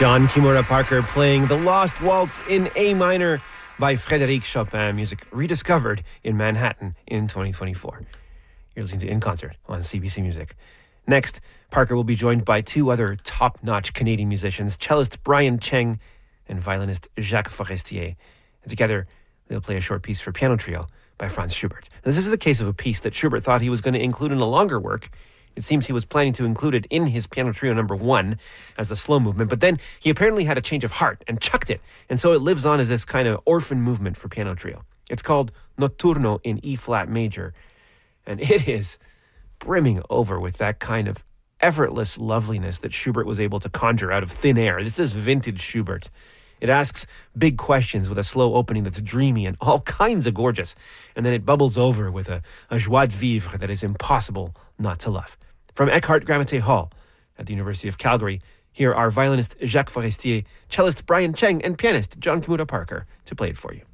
John Kimura Parker playing The Lost Waltz in A minor by Frédéric Chopin, music rediscovered in Manhattan in 2024. You're listening to In Concert on CBC Music. Next, Parker will be joined by two other top-notch Canadian musicians, cellist Brian Cheng and violinist Jacques Forestier. And together, they'll play a short piece for piano trio by Franz Schubert. Now, this is the case of a piece that Schubert thought he was going to include in a longer work. It seems he was planning to include it in his Piano Trio number 1 as a slow movement, but then he apparently had a change of heart and chucked it, and so it lives on as this kind of orphan movement for Piano Trio. It's called Notturno in E-flat major, and it is brimming over with that kind of effortless loveliness that Schubert was able to conjure out of thin air. This is vintage Schubert. It asks big questions with a slow opening that's dreamy and all kinds of gorgeous. And then it bubbles over with a joie de vivre that is impossible not to love. From Eckhart Grammaté Hall at the University of Calgary, here are violinist Jacques Forestier, cellist Brian Cheng, and pianist John Kimura Parker to play it for you.